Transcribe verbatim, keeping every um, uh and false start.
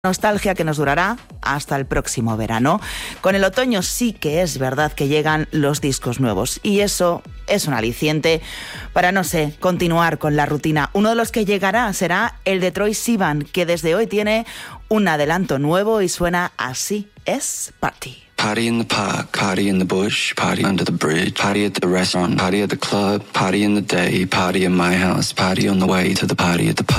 Nostalgia que nos durará hasta el próximo verano. Con el otoño sí que es verdad que llegan los discos nuevos y eso es un aliciente para, no sé, continuar con la rutina. Uno de los que llegará será el de Troye Sivan, que desde hoy tiene un adelanto nuevo y suena así, es Party. Party in the park, party in the bush, party under the bridge, party at the restaurant, party at the club, party in the day, party in my house, party on the way to the party at the park.